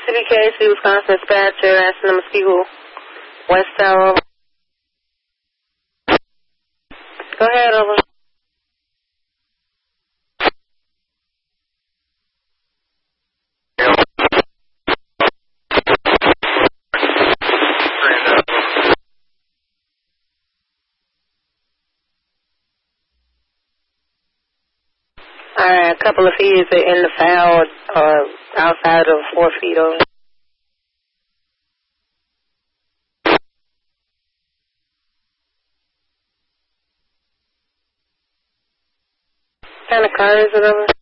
CBKC, Wisconsin dispatcher, asking them to see who. West Tower. Go ahead, over. Alright, a couple of feet in the foul, outside of 4 feet over. What kind of car is it over?